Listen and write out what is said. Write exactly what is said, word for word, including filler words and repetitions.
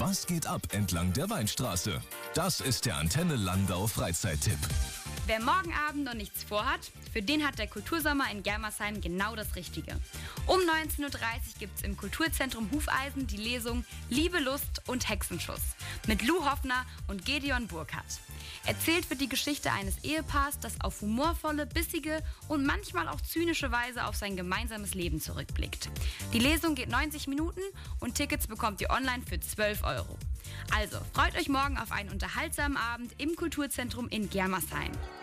Was geht ab entlang der Weinstraße? Das ist der Antenne Landau Freizeittipp. Wer morgen Abend noch nichts vorhat, für den hat der Kultursommer in Germersheim genau das Richtige. Um neunzehn Uhr dreißig gibt es im Kulturzentrum Hufeisen die Lesung Liebe, Lust und Hexenschuss mit Lou Hoffner und Gedeon Burkhardt. Erzählt wird die Geschichte eines Ehepaars, das auf humorvolle, bissige und manchmal auch zynische Weise auf sein gemeinsames Leben zurückblickt. Die Lesung geht neunzig Minuten und Tickets bekommt ihr online für zwölf Euro. Also freut euch morgen auf einen unterhaltsamen Abend im Kulturzentrum in Germersheim.